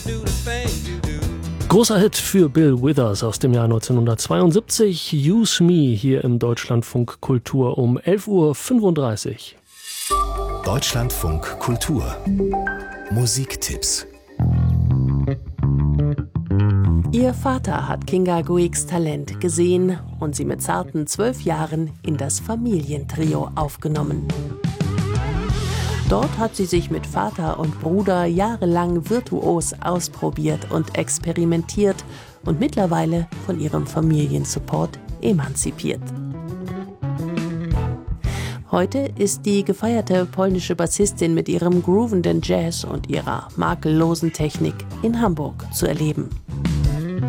Großer Hit für Bill Withers aus dem Jahr 1972. Use Me hier im Deutschlandfunk Kultur um 11:35 Uhr. Deutschlandfunk Kultur. Musiktipps. Ihr Vater hat Kinga Guiks Talent gesehen und sie mit zarten 12 Jahren in das Familientrio aufgenommen. Dort hat sie sich mit Vater und Bruder jahrelang virtuos ausprobiert und experimentiert und mittlerweile von ihrem Familiensupport emanzipiert. Heute ist die gefeierte polnische Bassistin mit ihrem groovenden Jazz und ihrer makellosen Technik in Hamburg zu erleben.